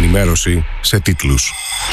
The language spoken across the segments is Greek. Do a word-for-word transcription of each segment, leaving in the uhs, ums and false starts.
ενημέρωση σε τίτλους.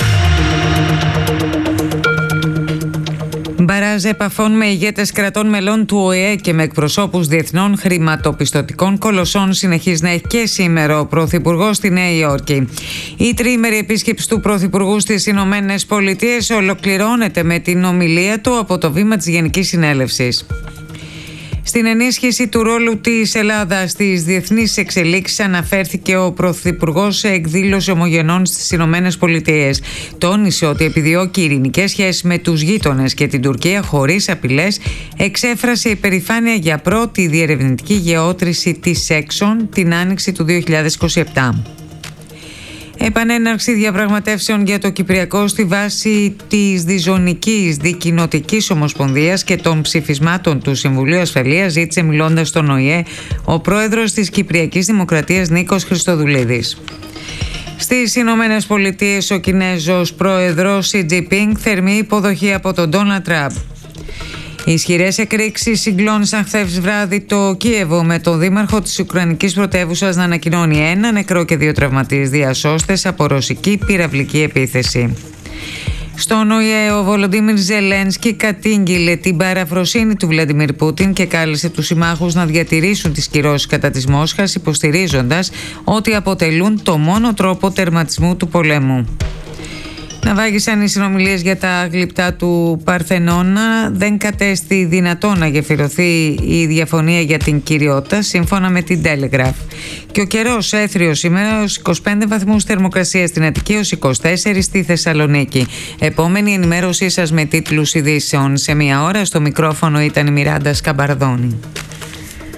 Μπαράζ επαφών με ηγέτες κρατών μελών του Ο Ε Ε και με εκπροσώπους διεθνών χρηματοπιστωτικών κολοσσών συνεχίζει να έχει και σήμερα ο Πρωθυπουργός στη Νέα Υόρκη. Η τριήμερη επίσκεψη του Πρωθυπουργού στις Ηνωμένες Πολιτείες ολοκληρώνεται με την ομιλία του από το βήμα της Γενικής Συνέλευσης. Στην ενίσχυση του ρόλου της Ελλάδας στις διεθνείς εξελίξεις αναφέρθηκε ο Πρωθυπουργός σε εκδήλωση ομογενών στις Ηνωμένες Πολιτείες. Τόνισε ότι επιδιώκει ειρηνικές σχέσεις με τους γείτονες και την Τουρκία χωρίς απειλές, εξέφρασε υπερηφάνεια για πρώτη διερευνητική γεώτρηση της Exxon την άνοιξη του δύο χιλιάδες είκοσι επτά. Επανέναρξη διαπραγματεύσεων για το Κυπριακό στη βάση της Διζωνικής Δικοινοτικής Ομοσπονδίας και των ψηφισμάτων του Συμβουλίου Ασφαλείας ζήτησε, μιλώντας στον Ο Ε Ε, ο πρόεδρος της Κυπριακής Δημοκρατίας Νίκος Χριστοδουλίδης. Στις Ηνωμένες Πολιτείες ο Κινέζος πρόεδρος Σι Τζιν Πινγκ θερμή υποδοχή από τον Ντόναλντ Τραμπ. Οι ισχυρές εκρήξεις συγκλώνησαν χθες βράδυ το Κίεβο, με τον δήμαρχο της Ουκρανικής πρωτεύουσας να ανακοινώνει ένα νεκρό και δύο τραυματίες διασώστες από ρωσική πυραυλική επίθεση. Στον Ο Ε Ε ο Βολοντίμιρ Ζελένσκι κατήγγειλε την παραφροσύνη του Βλαντιμίρ Πούτιν και κάλεσε τους συμμάχους να διατηρήσουν τις κυρώσεις κατά της Μόσχας, υποστηρίζοντας ότι αποτελούν το μόνο τρόπο τερματισμού του πολέμου. Ναυάγησαν οι συνομιλίες για τα γλυπτά του Παρθενώνα. Δεν κατέστη δυνατό να γεφυρωθεί η διαφωνία για την κυριότητα, σύμφωνα με την Telegraph. Και ο καιρός έθριο σήμερα ως είκοσι πέντε βαθμούς θερμοκρασία στην Αττική, ως είκοσι τέσσερα στη Θεσσαλονίκη. Επόμενη ενημέρωσή σας με τίτλους ειδήσεων σε μία ώρα. Στο μικρόφωνο ήταν η Μιράντα Σκαμπαρδόνη.